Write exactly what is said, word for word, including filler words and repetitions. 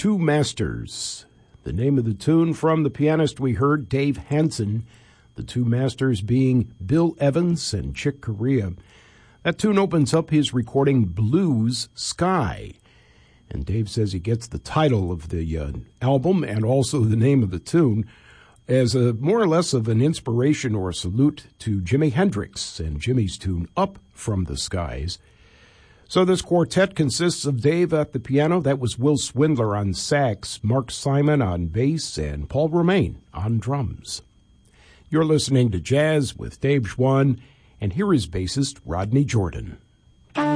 Two Masters. The name of the tune from the pianist we heard, Dave Hansen, the two masters being Bill Evans and Chick Corea. That tune opens up his recording Blues Sky. And Dave says he gets the title of the uh, album and also the name of the tune as a more or less of an inspiration or a salute to Jimi Hendrix and Jimmy's tune Up from the Skies. So this quartet consists of Dave at the piano. That was Will Swindler on sax, Mark Simon on bass, and Paul Romaine on drums. You're listening to Jazz with Dave Schwann, and here is bassist Rodney Jordan.